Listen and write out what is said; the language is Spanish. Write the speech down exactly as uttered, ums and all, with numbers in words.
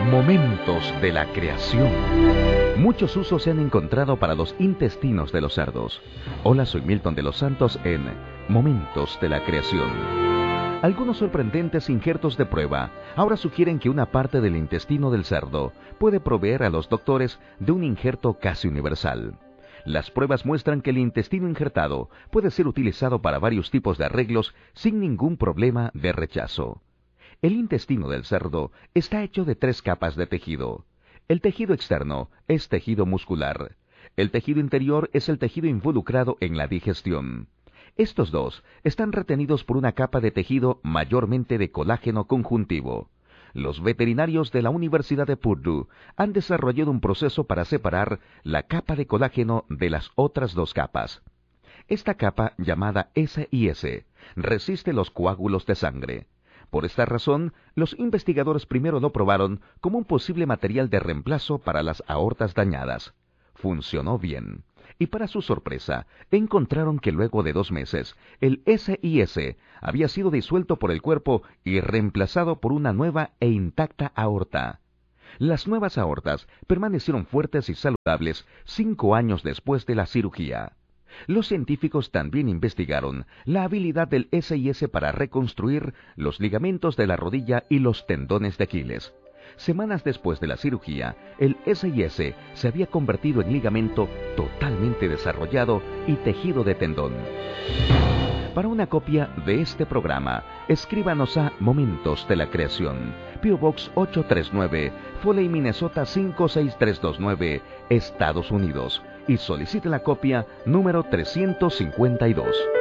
Momentos de la creación. Muchos usos se han encontrado para los intestinos de los cerdos. Hola, soy Milton de los Santos en Momentos de la creación. Algunos sorprendentes injertos de prueba ahora sugieren que una parte del intestino del cerdo puede proveer a los doctores de un injerto casi universal. Las pruebas muestran que el intestino injertado puede ser utilizado para varios tipos de arreglos sin ningún problema de rechazo. El intestino del cerdo está hecho de tres capas de tejido. El tejido externo es tejido muscular. El tejido interior es el tejido involucrado en la digestión. Estos dos están retenidos por una capa de tejido mayormente de colágeno conjuntivo. Los veterinarios de la Universidad de Purdue han desarrollado un proceso para separar la capa de colágeno de las otras dos capas. Esta capa, llamada S I S, resiste los coágulos de sangre. Por esta razón, los investigadores primero lo probaron como un posible material de reemplazo para las aortas dañadas. Funcionó bien. Y para su sorpresa, encontraron que luego de dos meses, el S I S había sido disuelto por el cuerpo y reemplazado por una nueva e intacta aorta. Las nuevas aortas permanecieron fuertes y saludables cinco años después de la cirugía. Los científicos también investigaron la habilidad del S I S para reconstruir los ligamentos de la rodilla y los tendones de Aquiles. Semanas después de la cirugía, el S I S se había convertido en ligamento totalmente desarrollado y tejido de tendón. Para una copia de este programa, escríbanos a Momentos de la Creación, P O Box ocho tres nueve, Foley, Minnesota cinco seis tres dos nueve, Estados Unidos, y solicite la copia número trescientos cincuenta y dos.